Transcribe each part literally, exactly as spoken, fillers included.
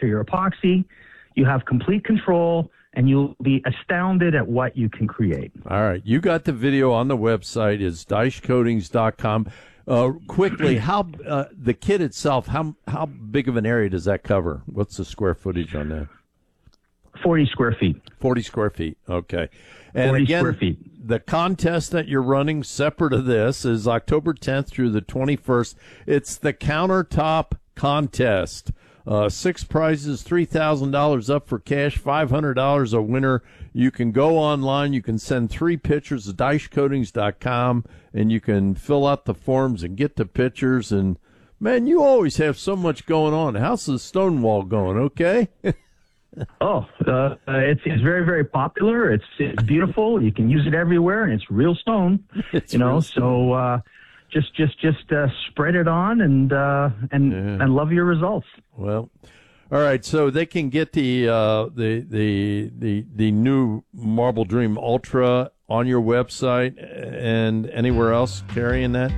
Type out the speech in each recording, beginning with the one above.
to your epoxy. You have complete control, and you'll be astounded at what you can create. All right. You got the video on the website. It's Deich Coatings dot com. Uh, quickly, how uh, the kit itself, how how big of an area does that cover? What's the square footage on that? forty square feet. forty square feet. Okay. And forty again, square feet. The contest that you're running separate of this is October tenth through the twenty-first. It's the Countertop Contest. Uh, six prizes, three thousand dollars up for cash, five hundred dollars a winner. You can go online. You can send three pictures to Deich Coatings dot com, and you can fill out the forms and get the pictures. And, man, you always have so much going on. How's the Stonewall going, okay? Oh, uh, it's it's very, very popular. It's it's beautiful. You can use it everywhere, and it's real stone. It's you know, real so uh, just just just uh, spread it on and uh, and Yeah. and love your results. Well, all right. So they can get the uh, the the the the new Marble Dream Ultra on your website and anywhere else carrying that.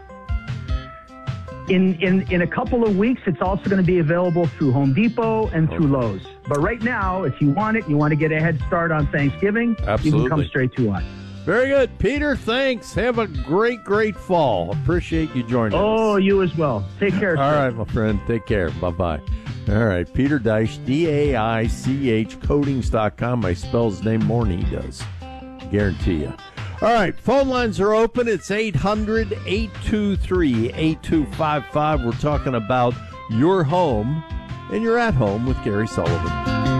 In, in in a couple of weeks, it's also going to be available through Home Depot and through Lowe's. But right now, if you want it, you want to get a head start on Thanksgiving, Absolutely. you can come straight to us. Very good, Peter. Thanks. Have a great, great fall. Appreciate you joining Oh, us. you as well. Take care. All sir. right, my friend. Take care. Bye bye. All right, Peter Deich, D A I C H Coatings dot com. I spell his name more than he does. Guarantee you. All right, phone lines are open. It's eight hundred, eight two three, eight two five five. We're talking about your home, and you're at home with Gary Sullivan.